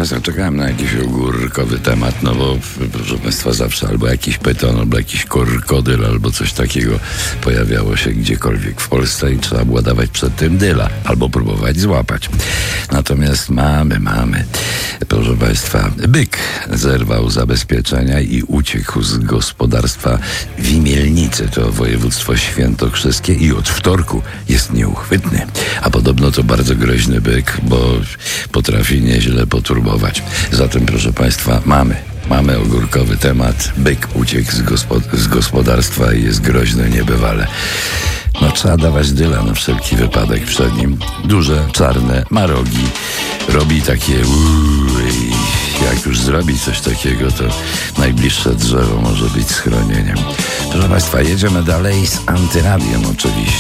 Państwa, czekałem na jakiś ogórkowy temat, no bo proszę Państwa, zawsze albo jakiś pyton, albo jakiś krokodyl, albo coś takiego pojawiało się gdziekolwiek w Polsce i trzeba było dawać przed tym dyla, albo próbować złapać. Natomiast mamy. Proszę Państwa, byk zerwał zabezpieczenia i uciekł z gospodarstwa w Imielnicy, to województwo świętokrzyskie, i od wtorku jest nieuchwytny. A podobno to bardzo groźny byk, bo potrafi nieźle poturbować. Zatem, proszę Państwa, mamy ogórkowy temat. Byk uciekł z gospodarstwa i jest groźny niebywale. No, trzeba dawać dyla na wszelki wypadek przed nim. Duże, czarne, ma rogi. Robi takie i jak już zrobi coś takiego, to najbliższe drzewo może być schronieniem. Proszę Państwa, jedziemy dalej z Antyradiem oczywiście.